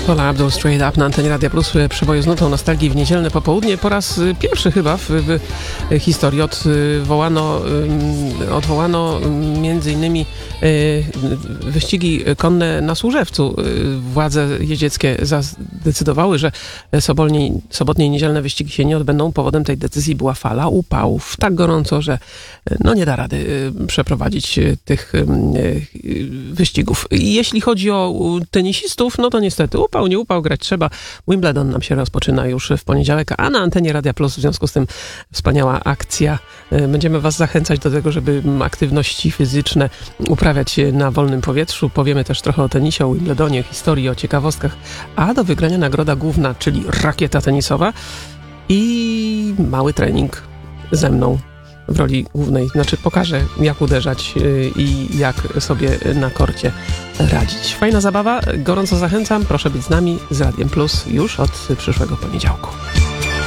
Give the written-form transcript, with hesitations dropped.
Paula Abdul Straight Up na antenie Radia Plus, przeboju z nutą nostalgii w niedzielne popołudnie. Po raz pierwszy chyba w historii odwołano między innymi wyścigi konne na Służewcu. Władze jeździeckie zdecydowały, że sobotnie i niedzielne wyścigi się nie odbędą. Powodem tej decyzji była fala upałów. Tak gorąco, że nie da rady przeprowadzić tych wyścigów. Jeśli chodzi o tenisistów, no to niestety upał, nie upał, grać trzeba. Wimbledon nam się rozpoczyna już w poniedziałek, a na antenie Radia Plus w związku z tym wspaniała akcja. Będziemy was zachęcać do tego, żeby aktywności fizyczne uprawiać na wolnym powietrzu. Powiemy też trochę o tenisie, o Wimbledonie, historii, o ciekawostkach, a do wygrania nagroda główna, czyli rakieta tenisowa i mały trening ze mną w roli głównej. Znaczy pokażę, jak uderzać i jak sobie na korcie radzić. Fajna zabawa, gorąco zachęcam. Proszę być z nami, z Radiem Plus już od przyszłego poniedziałku.